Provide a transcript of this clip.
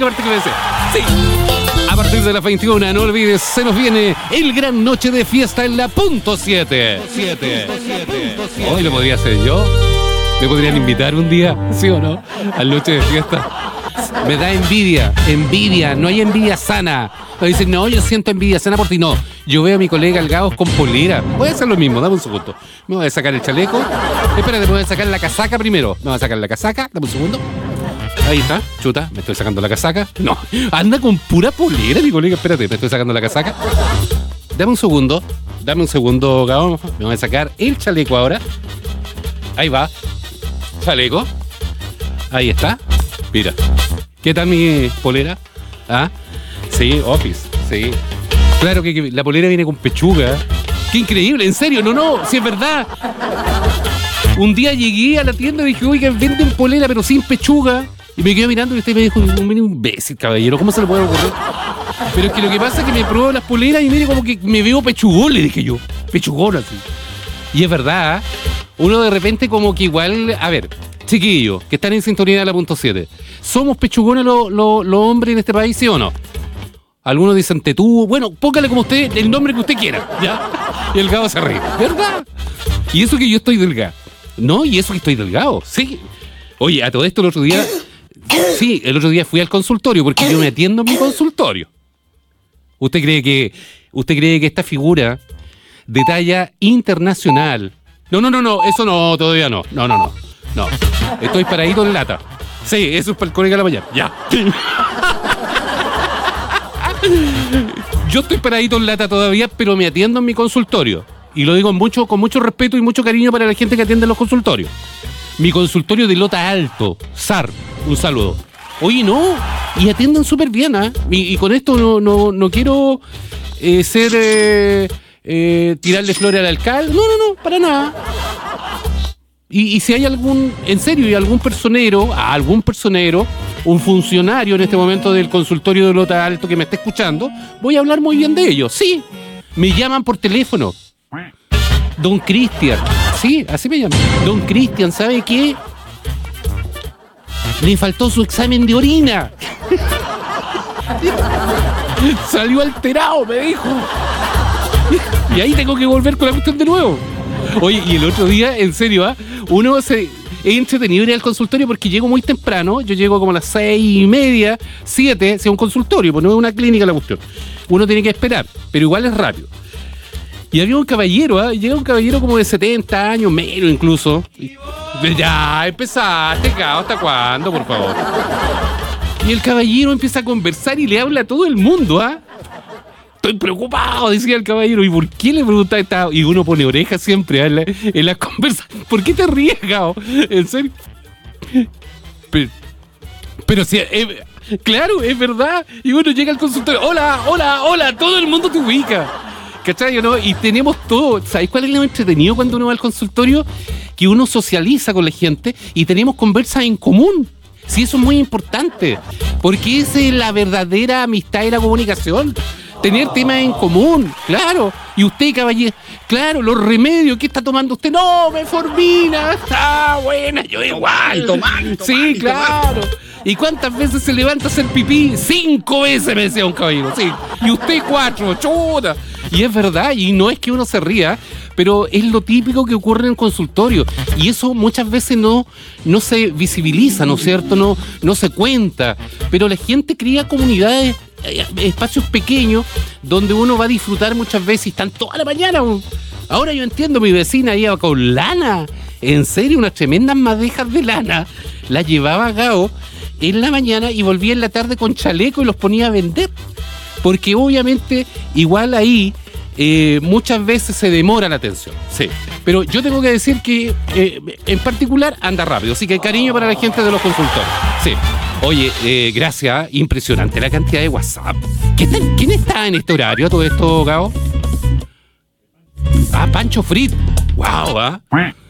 única parte que me decía. Sí. A partir de las 21, no olvides, se nos viene el gran noche de fiesta en la punto 7. Hoy lo podría hacer yo. ¿Me podrían invitar un día? ¿Sí o no? Al noche de fiesta. Me da envidia. No hay envidia sana. Me dicen, no, yo siento envidia sana por ti. No, yo veo a mi colega al Gao con polera. Voy a hacer lo mismo, dame un segundo. Me voy a sacar el chaleco. Espérate, me voy a sacar la casaca primero. Me voy a sacar la casaca, dame un segundo. Ahí está, chuta, me estoy sacando la casaca. No, anda con pura polera, mi colega. Espérate, me estoy sacando la casaca. Dame un segundo, Gao. Me voy a sacar el chaleco ahora. Ahí va. Chaleco. Ahí está. Mira. ¿Qué tal mi polera? ¿Ah? Sí, Office. Sí. Claro que la polera viene con pechuga. ¡Qué increíble! En serio, no, si es verdad. Un día llegué a la tienda y dije, oiga, venden polera pero sin pechuga. Y me quedé mirando y usted me dijo, un imbécil, caballero, ¿cómo se le puede ocurrir? Pero es que lo que pasa es que me probó las poleras y mire como que me veo pechugón, le dije yo. Pechugón así. Y es verdad, uno de repente como que igual, a ver, chiquillos, que están en sintonía de la punto 7, ¿somos pechugones los hombres en este país, sí o no? Algunos dicen tetú, bueno, póngale como usted el nombre que usted quiera, ¿ya? Y el Gao se ríe, ¿verdad? Y eso que yo estoy delgado. No, y eso que estoy delgado, sí. Oye, a todo esto el otro día fui al consultorio, porque yo me atiendo en mi consultorio. ¿Usted cree que esta figura de talla internacional? No, eso no, todavía no. No. Estoy paradito en lata. Sí, eso es para el colega de la mañana. Ya. Yo estoy paradito en lata todavía, pero me atiendo en mi consultorio. Y lo digo con mucho respeto y mucho cariño para la gente que atiende en los consultorios. Mi consultorio de Lota Alto, SAR, un saludo. Oye, no, y atienden súper bien, ¿eh? Y con esto no quiero tirarle flores al alcalde. No, para nada. Y si hay algún personero, un funcionario en este momento del consultorio de Lota Alto que me esté escuchando, voy a hablar muy bien de ellos. Sí, me llaman por teléfono. Don Cristian, sí, así me llaman. Don Cristian, ¿sabe qué? Le faltó su examen de orina. Salió alterado, me dijo. Y ahí tengo que volver con la cuestión de nuevo. Oye, y el otro día, en serio, uno es entretenido ir al consultorio porque llego muy temprano. Yo llego como a las 6:30, 7, si es un consultorio, pues no es una clínica la cuestión. Uno tiene que esperar, pero igual es rápido. Y había un caballero, llega un caballero como de 70 años, menos incluso. Ya, empezaste, Gao, ¿hasta cuándo, por favor? Y el caballero empieza a conversar y le habla a todo el mundo, Estoy preocupado, decía el caballero. ¿Y por qué le preguntaba esta? Y uno pone orejas siempre en las conversaciones. ¿Por qué te ríes, Gao? ¿En serio? Pero si... claro, es verdad. Y uno llega al consultorio. Hola, todo el mundo te ubica. ¿Cachai, no? Y tenemos todo. ¿Sabes cuál es lo entretenido cuando uno va al consultorio? Que uno socializa con la gente y tenemos conversas en común. Sí, eso es muy importante. Porque esa es la verdadera amistad y la comunicación. Tener temas en común, claro. Y usted, caballero, claro, los remedios, ¿qué está tomando usted? No, metformina. Buena, yo igual. Sí, claro. ¿Y cuántas veces se levanta a hacer pipí? 5 veces, me decía un caballero, sí. Y usted 4, chuta. Y es verdad, y no es que uno se ría, pero es lo típico que ocurre en el consultorio. Y eso muchas veces no se visibiliza, ¿no es cierto? No se cuenta. Pero la gente crea comunidades, espacios pequeños, donde uno va a disfrutar muchas veces y están toda la mañana. Ahora yo entiendo, mi vecina iba con lana. En serio, unas tremendas madejas de lana. Las llevaba a Gao en la mañana y volvía en la tarde con chaleco y los ponía a vender. Porque obviamente, igual ahí, muchas veces se demora la atención. Sí. Pero yo tengo que decir que, en particular, anda rápido. Así que cariño para la gente de los consultores. Sí. Oye, gracias. Impresionante la cantidad de WhatsApp. ¿Quién está en este horario todo esto, Gao? Pancho Frit. Wow,